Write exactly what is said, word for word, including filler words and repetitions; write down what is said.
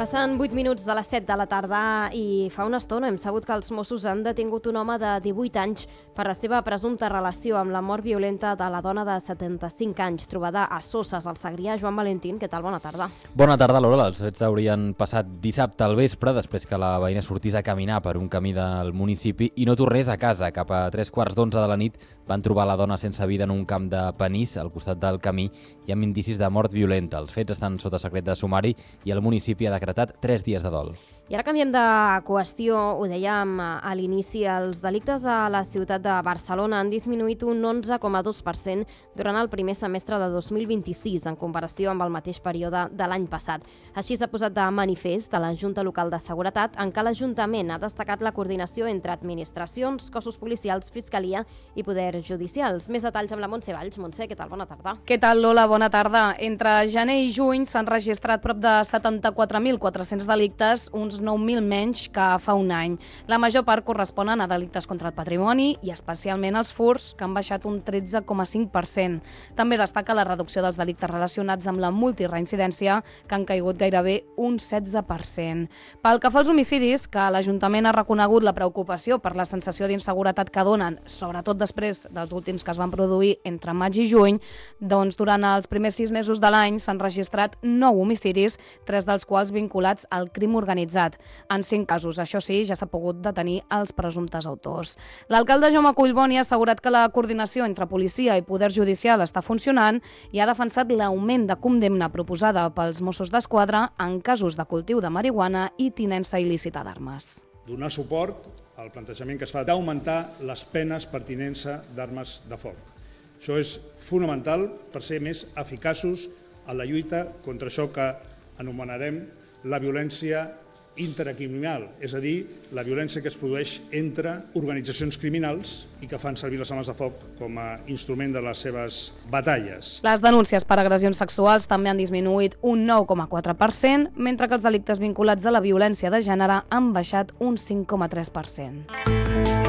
Passen vuit minuts de les set de la tarda i fa una estona hem sabut que els Mossos han detingut un home de divuit anys per la seva presumpta relació amb la mort violenta de la dona de setanta-cinc anys, trobada a Soses, al Segrià. Joan Valentín, què tal? Bona tarda. Bona tarda, Lola. Els fets haurien passat dissabte al vespre, després que la veïna sortís a caminar per un camí del municipi i no tornés a casa. Cap a tres quarts d'onze de la nit van trobar la dona sense vida en un camp de panís al costat del camí i amb indicis de mort violenta. Els fets estan sota secret de sumari i el municipi ha decretat tres dies de dol. I ara canviem de qüestió. Ho dèiem a l'inici, els delictes a la ciutat de Barcelona han disminuït un onze coma dos per cent durant el primer semestre de dos mil vint-i-sis, en comparació amb el mateix període de l'any passat. Així s'ha posat de manifest a la Junta Local de Seguretat, en què l'Ajuntament ha destacat la coordinació entre administracions, cossos policials, fiscalia i poder judicials. Més detalls amb la Montse Valls. Montse, què tal? Bona tarda. Què tal, Lola? Bona tarda. Entre gener i juny s'han registrat prop de setanta-quatre mil quatre-cents delictes, uns nou mil menys que fa un any. La major part corresponen a delictes contra el patrimoni i especialment els furts, que han baixat un tretze coma cinc per cent. També destaca la reducció dels delictes relacionats amb la multireincidència, que han caigut gairebé un setze per cent. Pel que fa als homicidis, que l'Ajuntament ha reconegut la preocupació per la sensació d'inseguretat que donen, sobretot després dels últims que es van produir entre maig i juny, doncs durant els primers sis mesos de l'any s'han registrat nou homicidis, tres dels quals vinculats al crim organitzat. En cinc casos, això sí, ja s'ha pogut detenir els presumptes autors. L'alcalde Jaume Collboni ha assegurat que la coordinació entre policia i poder judicial està funcionant i ha defensat l'augment de condemna proposada pels Mossos d'Esquadra en casos de cultiu de marihuana i tinença il·lícita d'armes. Donar suport al plantejament que es fa d'augmentar les penes per tinença d'armes de foc. Això és fonamental per ser més eficaços en la lluita contra això que anomenarem la violència intercriminal, és a dir, la violència que es produeix entre organitzacions criminals i que fan servir les armes de foc com a instrument de les seves batalles. Les denúncies per agressions sexuals també han disminuït un nou coma quatre per cent, mentre que els delictes vinculats a la violència de gènere han baixat un cinc coma tres per cent.